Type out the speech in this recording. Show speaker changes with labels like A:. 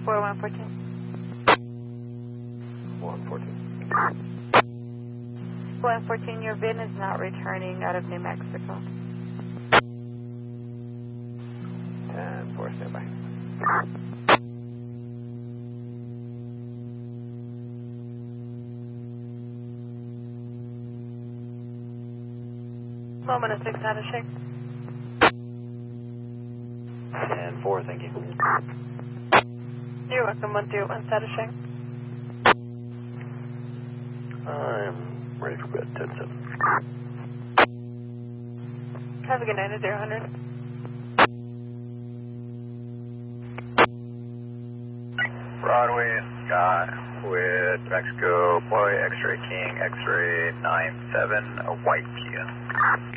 A: 4114. 4114, your VIN is not returning out of New Mexico.
B: 10-4, standby.
A: Moment of 6 out of shake.
B: 10-4, thank you.
A: You're welcome, 131 status check.
B: I'm ready for bed, 10-7.
A: Have a good night at 000.
C: Broadway and Scott with Mexico, Boy, X-Ray King, X-Ray 97, a white Kia.